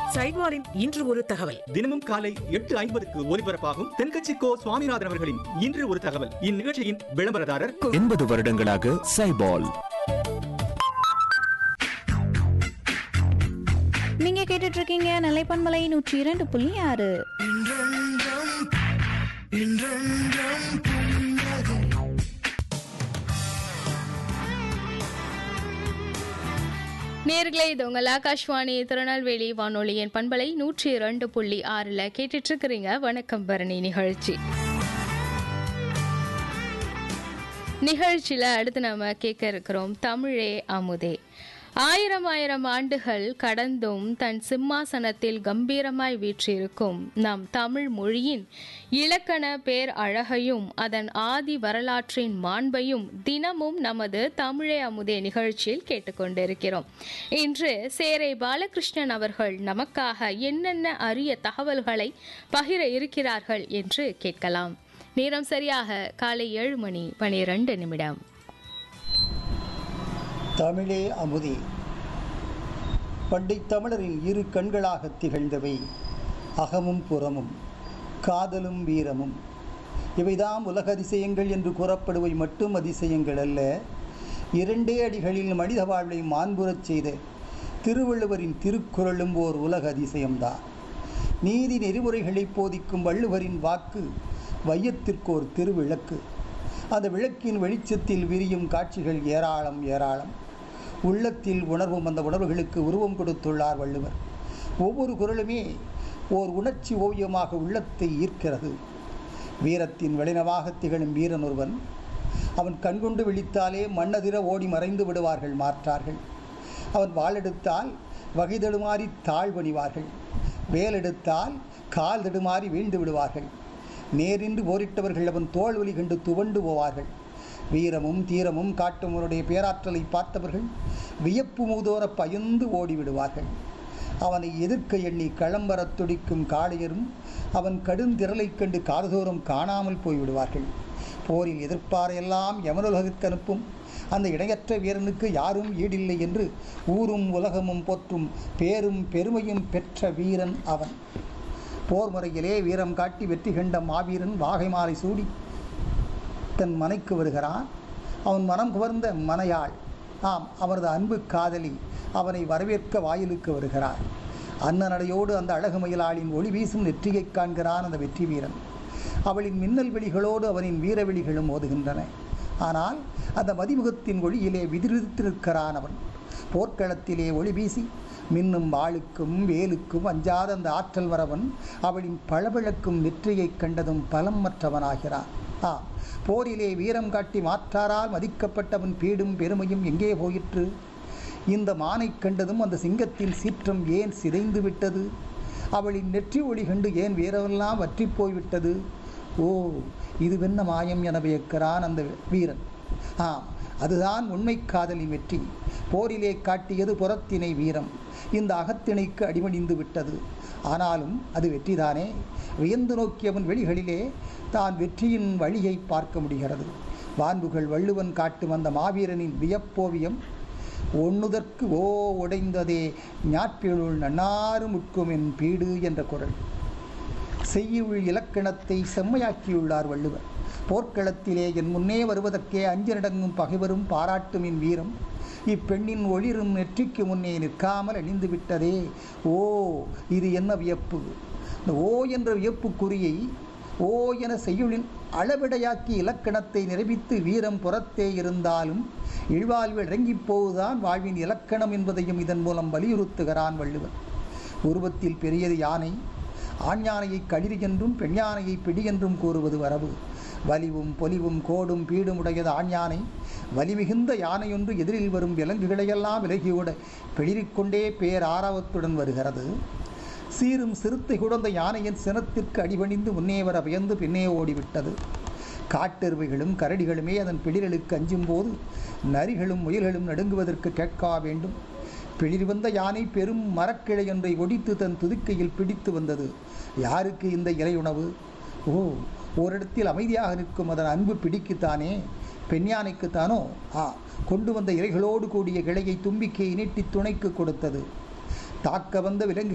சைட்வாரின் இன்று ஒரு தகவல். தினமும் காலை 8:50க்கு ஒலிபரப்பாகும் தென்கட்சி கோ சுவாமிநாதன் அவர்களின் இன்று ஒரு தகவல். இந்நிகழ்ச்சியின் விளம்பரதாரர் 80 வருடங்களாக சைபால். நீங்க கேட்டுட்டு இருக்கீங்க நிலைப்பன்மலை 102.6. நேர்களே, இது உங்கள் ஆகாஷ்வாணி திருநெல்வேலி வானொலியின் பண்பலை 102.6 கேட்டுட்டு இருக்கிறீங்க வணக்கம் பரணி நிகழ்ச்சியில அடுத்து நம்ம கேட்க இருக்கிறோம் தமிழே அமுதே. ஆயிரம் ஆண்டுகள் கடந்தும் தன் சிம்மாசனத்தில் கம்பீரமாய் வீற்றிருக்கும் நம் தமிழ் மொழியின் இலக்கண பேர் அழகையும் அதன் ஆதி வரலாற்றின் மாண்பையும் தினமும் நமது தமிழே அமுதே நிகழ்ச்சியில் கேட்டுக்கொண்டிருக்கிறோம். இன்று சேரை பாலகிருஷ்ணன் அவர்கள் நமக்காக என்னென்ன அரிய தகவல்களை பகிர இருக்கிறார்கள் என்று கேட்கலாம். நேரம் சரியாக காலை 7:12. தமிழே அமுதே. பண்டை தமிழரின் இரு கண்களாக திகழ்ந்தவை அகமும் புறமும், காதலும் வீரமும். இவைதாம் உலக அதிசயங்கள் என்று கூறப்படுவை மட்டும் அதிசயங்கள் அல்ல. 2 அடிகளில் மனித வாழ்வை மாண்புறச் செய்த திருவள்ளுவரின் திருக்குறளும் ஓர் உலக அதிசயம்தான். நீதி நெறிமுறைகளை போதிக்கும் வள்ளுவரின் வாக்கு வையத்திற்கோர் திருவிளக்கு. அந்த விளக்கின் வெளிச்சத்தில் விரியும் காட்சிகள் ஏராளம் ஏராளம். உள்ளத்தில் உணர்வும் அந்த உணர்வுகளுக்கு உருவம் கொடுத்துள்ளார் வள்ளுவர். ஒவ்வொரு குறளுமே ஓர் உணர்ச்சி ஓவியமாக உள்ளத்தை ஈர்க்கிறது. வீரத்தின் வெளினவாக திகழும் வீரன் ஒருவன். அவன் கண்கொண்டு விழித்தாலே மண்ணதிர ஓடி மறைந்து விடுவார்கள் மாற்றார்கள். அவன் வாளெடுத்தால் வகை தடுமாறி தாழ்வணிவார்கள். வேலெடுத்தால் கால் தடுமாறி வீழ்ந்து விடுவார்கள். நேரின்று போரிட்டவர்கள் அவன் தோல்வலி கண்டு துவண்டு போவார்கள். வீரமும் தீரமும் காட்டும் அவனுடைய பேராற்றலை பார்த்தவர்கள் வியப்பு மூதோர பயந்து ஓடிவிடுவார்கள். அவனை எதிர்க்க எண்ணி களம்பரத் துடிக்கும் காளையரும் அவன் கடுந்திரலைக் கண்டு காதோறும் காணாமல் போய்விடுவார்கள். போரில் எதிர்ப்பாரையெல்லாம் யமனுலகிற்கு அனுப்பும் அந்த இணையற்ற வீரனுக்கு யாரும் ஈடில்லை என்று ஊரும் உலகமும் போற்றும் பேரும் பெருமையும் பெற்ற வீரன் அவன். போர் முறையிலே வீரம் காட்டி வெற்றி கண்ட மாவீரன் வாகை மாலை சூடி தன் மனைக்கு வருகிறான். அவன் மனம் குவர்ந்த மனையாள், ஆம் அவரது அன்பு காதலி அவனை வரவேற்க வாயிலுக்கு வருகிறார். அன்னநடையோடு அந்த அழகு மயிலாளின் ஒளி வீசும் நெற்றியை காண்கிறான் அந்த வெற்றி வீரன். அவளின் மின்னல் வெளிகளோடு அவனின் வீரவெளிகளும் மோதுகின்றன. ஆனால் அந்த மதிமுகத்தின் ஒளியிலே விதிரித்து நிற்கிறான் அவன். போர்க்களத்திலே ஒளி வீசி மின்னும் வாளுக்கும் வேலுக்கும் அஞ்சாத அந்த ஆற்றல் வரவன் அவளின் பளபளக்கும் நெற்றியை கண்டதும் பலம் மற்றவனாகிறான். போரிலே வீரம் காட்டி மாற்றாரால் மதிக்கப்பட்டவன் பீடும் பெருமையும் எங்கே போயிற்று? இந்த மானை கண்டதும் அந்த சிங்கத்தின் சீற்றம் ஏன் சிதைந்து விட்டது? அவளின் நெற்றி ஒளி கண்டு ஏன் வீரமெல்லாம் வற்றி போய்விட்டது? ஓ, இதுவென்ன மாயம் என வியக்கிறான் அந்த வீரன். அதுதான் உண்மை காதலின் வெற்றி. போரிலே காட்டியது புறத்திணை வீரம் இந்த அகத்திணைக்கு அடிமணிந்து விட்டது. ஆனாலும் அது வெற்றிதானே. வியந்து நோக்கியவன் வெளிகளிலே தான் வெற்றியின் வழியை பார்க்க முடிகிறது. வான்புகள் வள்ளுவன் காட்டும் அந்த மாவீரனின் வியப்போவியம் ஒண்ணுதற்கு உடைந்ததே ஞாட்பியுள் நன்னாறு முட்கும் என் பீடு என்ற குறள். செய்யுள் இலக்கணத்தை செம்மையாக்கியுள்ளார் வள்ளுவர். போர்க்களத்திலே என் முன்னே வருவதற்கே அஞ்சனடங்கும் பகைவரும் பாராட்டும் என் வீரம் இப்பெண்ணின் ஒளிரும் நெற்றிக்கு முன்னே நிற்காமல் அணிந்து விட்டதே. ஓ, இது என்ன வியப்பு! இந்த ஓ என்ற வியப்புக்குறியை ஓ என செய்யுளின் அளவிடையாக்கி இலக்கணத்தை நிரூபித்து வீரம் புறத்தே இருந்தாலும் இழ்வாழ்வில் இறங்கிப் போவதுதான் வாழ்வின் இலக்கணம் என்பதையும் இதன் மூலம் வலியுறுத்துகிறான் வள்ளுவர். உருவத்தில் பெரியது யானை. ஆண் யானையை களிறு என்றும் பெண் யானையை பிடி என்றும் கூறுவது வரவு. வலிவும் பொலிவும் கோடும் பீடும் உடையது ஆண் யானை. வலிமிகுந்த யானையொன்று எதிரில் வரும் விலங்குகளையெல்லாம் விலகியோட பிளிரிக்கொண்டே பேராரவத்துடன் வருகிறது. சீரும் சிறுத்தை குடந்த யானையின் சினத்திற்கு அடிபணிந்து முன்னே வர வியந்து பின்னே ஓடிவிட்டது. காட்டெருவைகளும் கரடிகளுமே அதன் பிளிரலுக்கு அஞ்சும் போது நரிகளும் முயல்களும் நடுங்குவதற்கு கேட்கா வேண்டும். பிளிர் வந்த யானை பெரும் மரக்கிளையொன்றை ஒடித்து தன் துதிக்கையில் பிடித்து வந்தது. யாருக்கு இந்த இலை உணவு? ஓ, ஓரிடத்தில் அமைதியாக நிற்கும் அதன் அன்பு பிடிக்குத்தானே, பெண் யானைக்குத்தானோ? கொண்டு வந்த இலைகளோடு கூடிய கிளையை தும்பிக்கையை நீட்டி துணைக்கு கொடுத்தது. தாக்க வந்த விலங்கு